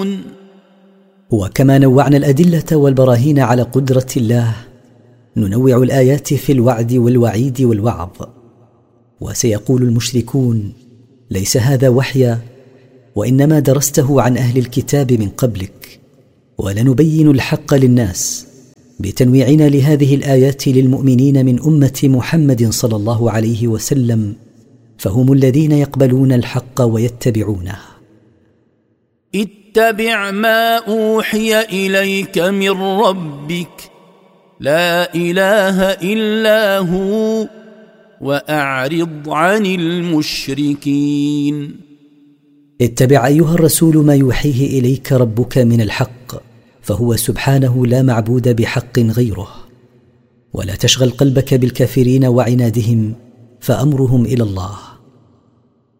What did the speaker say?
يعلمون. وكما نوعنا الأدلة والبراهين على قدرة الله، ننوع الآيات في الوعد والوعيد والوعظ. وسيقول المشركون: ليس هذا وحيا، وإنما درسته عن أهل الكتاب من قبلك. ولنبين الحق للناس بتنويعنا لهذه الآيات للمؤمنين من أمة محمد صلى الله عليه وسلم، فهم الذين يقبلون الحق ويتبعونه. اتبع ما أوحي إليك من ربك لا إله إلا هو وأعرض عن المشركين. اتبع أيها الرسول ما يوحيه إليك ربك من الحق، فهو سبحانه لا معبود بحق غيره. ولا تشغل قلبك بالكافرين وعنادهم، فأمرهم إلى الله.